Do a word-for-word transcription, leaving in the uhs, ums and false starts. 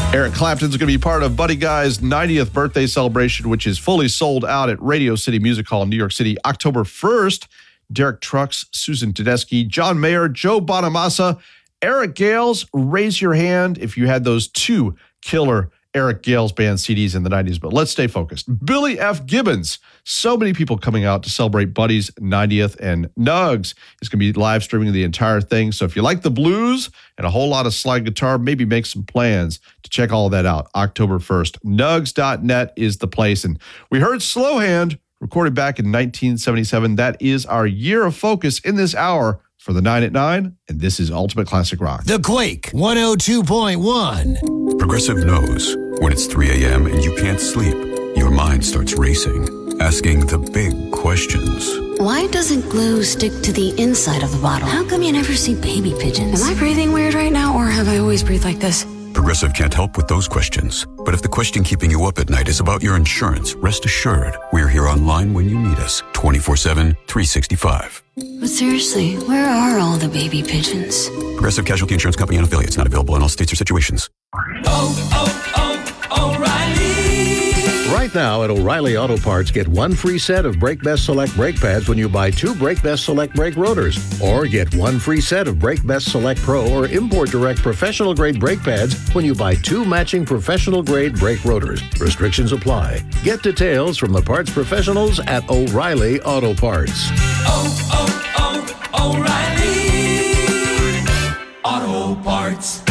Eric Clapton's going to be part of Buddy Guy's ninetieth birthday celebration, which is fully sold out at Radio City Music Hall in New York City, October first. Derek Trucks, Susan Tedeschi, John Mayer, Joe Bonamassa, Eric Gales. Raise your hand if you had those two killer Eric Gales band C Ds in the nineties. But let's stay focused. Billy F. Gibbons. So many people coming out to celebrate Buddy's ninetieth, and Nugs is going to be live streaming the entire thing. So if you like the blues and a whole lot of slide guitar, maybe make some plans to check all of that out. October first. Nugs dot net is the place. And we heard Slow Hand, recorded back in nineteen seventy-seven. That is our year of focus in this hour for the nine at nine, and this is Ultimate Classic Rock. The Quake one oh two point one. Progressive knows when it's three a.m. and you can't sleep, your mind starts racing, asking the big questions. Why doesn't glue stick to the inside of the bottle? How come you never see baby pigeons? Am I breathing weird right now, or have I always breathed like this? Progressive can't help with those questions. But if the question keeping you up at night is about your insurance, rest assured, we're here online when you need us, twenty-four seven, three sixty-five. But seriously, where are all the baby pigeons? Progressive Casualty Insurance Company and affiliates, not available in all states or situations. Oh, oh, oh, O'Reilly! Right now at O'Reilly Auto Parts, get one free set of Brake Best Select brake pads when you buy two Brake Best Select brake rotors. Or get one free set of Brake Best Select Pro or Import Direct professional grade brake pads when you buy two matching professional grade brake rotors. Restrictions apply. Get details from the parts professionals at O'Reilly Auto Parts. Oh, oh, oh, O'Reilly Auto Parts.